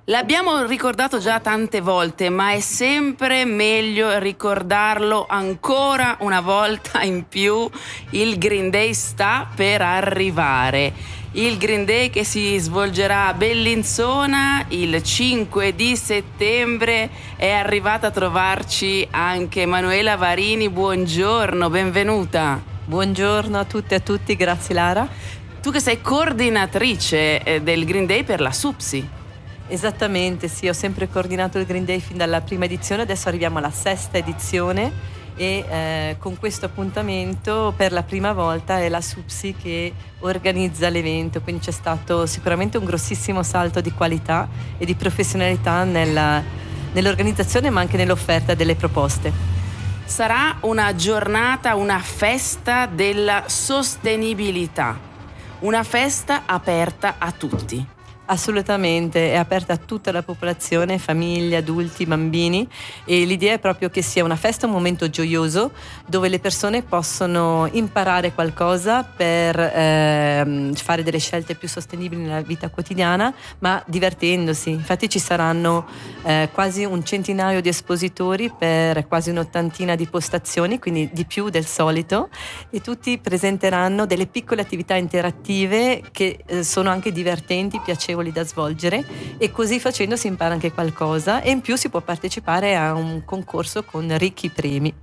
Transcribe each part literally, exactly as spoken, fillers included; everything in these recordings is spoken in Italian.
L'abbiamo ricordato già tante volte, ma è sempre meglio ricordarlo ancora una volta in più. Il Green Day sta per arrivare. Il Green Day che si svolgerà a Bellinzona il cinque di settembre. È arrivata a trovarci anche Manuela Varini. Buongiorno, benvenuta. Buongiorno a tutte e a tutti, grazie Lara. Tu che sei coordinatrice del Green Day per la SUPSI. Esattamente, sì, ho sempre coordinato il Green Day fin dalla prima edizione, adesso arriviamo alla sesta edizione e eh, con questo appuntamento per la prima volta è la SUPSI che organizza l'evento, quindi c'è stato sicuramente un grossissimo salto di qualità e di professionalità nella, nell'organizzazione ma anche nell'offerta delle proposte. Sarà una giornata, una festa della sostenibilità, una festa aperta a tutti. Assolutamente, è aperta a tutta la popolazione, famiglie, adulti, bambini, e l'idea è proprio che sia una festa, un momento gioioso dove le persone possono imparare qualcosa per ehm, fare delle scelte più sostenibili nella vita quotidiana, ma divertendosi. Infatti ci saranno eh, quasi un centinaio di espositori per quasi un'ottantina di postazioni, quindi di più del solito, e tutti presenteranno delle piccole attività interattive che eh, sono anche divertenti, piacevoli da svolgere, e così facendo si impara anche qualcosa e in più si può partecipare a un concorso con ricchi premi.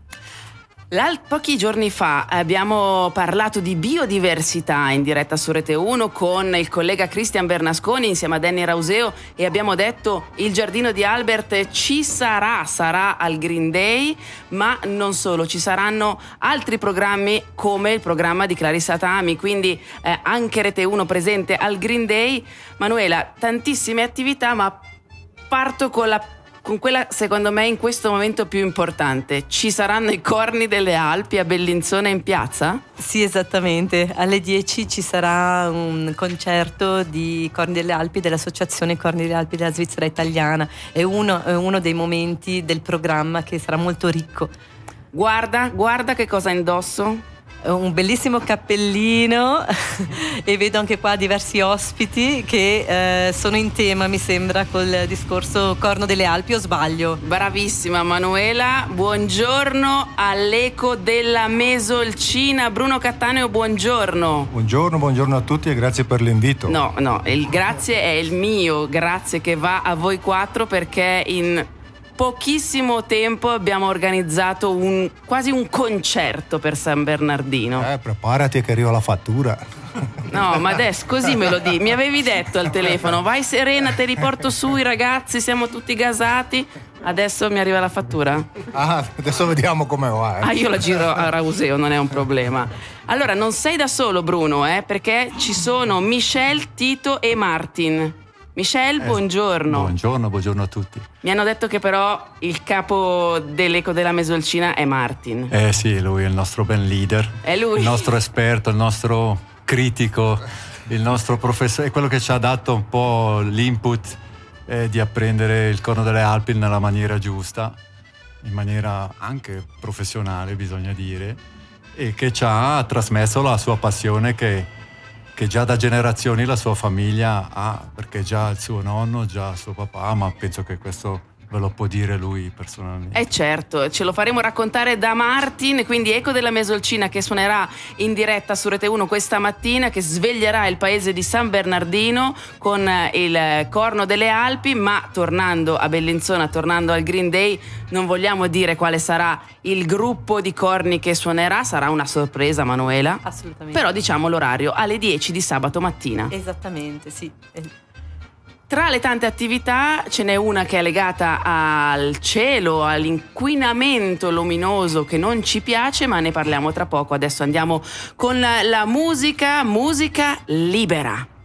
L'al- pochi giorni fa abbiamo parlato di biodiversità in diretta su Rete uno con il collega Cristian Bernasconi insieme a Danny Rauseo e abbiamo detto il giardino di Albert ci sarà, sarà al Green Day, ma non solo, ci saranno altri programmi come il programma di Clarissa Tami, quindi eh, anche Rete uno presente al Green Day. Manuela, tantissime attività, ma parto con la con quella secondo me in questo momento più importante. Ci saranno i Corni delle Alpi a Bellinzona in piazza? Sì, esattamente, alle dieci ci sarà un concerto di Corni delle Alpi dell'associazione Corni delle Alpi della Svizzera Italiana. È uno, è uno dei momenti del programma che sarà molto ricco. Guarda, guarda che cosa indosso. Un bellissimo cappellino e vedo anche qua diversi ospiti che eh, sono in tema, mi sembra, col discorso Corno delle Alpi, o sbaglio? Bravissima Manuela, buongiorno all'Eco della Mesolcina. Bruno Cattaneo, buongiorno. Buongiorno, buongiorno a tutti e grazie per l'invito. No, no, il grazie è il mio, grazie che va a voi quattro perché in pochissimo tempo abbiamo organizzato un, quasi un concerto per San Bernardino. Eh, preparati che arriva la fattura. No, ma adesso così me lo di. Mi avevi detto al telefono, vai serena, te li porto su i ragazzi, siamo tutti gasati. Adesso mi arriva la fattura. Ah, adesso vediamo come va. Eh. Ah, io la giro a Rauseo, non è un problema. Allora, non sei da solo, Bruno, eh, perché ci sono Michel, Tito e Martin. Michel, buongiorno. Buongiorno, buongiorno a tutti. Mi hanno detto che però il capo dell'Eco della Mesolcina è Martin. Eh sì, lui è il nostro band leader. È lui. Il nostro esperto, il nostro critico, il nostro professore, è quello che ci ha dato un po' l'input eh, di apprendere il Corno delle Alpi nella maniera giusta, in maniera anche professionale, bisogna dire, e che ci ha trasmesso la sua passione che che già da generazioni la sua famiglia ha, perché già il suo nonno, già il suo papà, ma penso che questo ve lo può dire lui personalmente. Eh certo, ce lo faremo raccontare da Martin, quindi Eco della Mesolcina che suonerà in diretta su Rete uno questa mattina, che sveglierà il paese di San Bernardino con il Corno delle Alpi, ma tornando a Bellinzona, tornando al Green Day, non vogliamo dire quale sarà il gruppo di corni che suonerà, sarà una sorpresa, Manuela. Assolutamente. Però diciamo l'orario, alle dieci di sabato mattina. Esattamente, sì. Tra le tante attività ce n'è una che è legata al cielo, all'inquinamento luminoso che non ci piace, ma ne parliamo tra poco. Adesso andiamo con la, la musica, musica libera.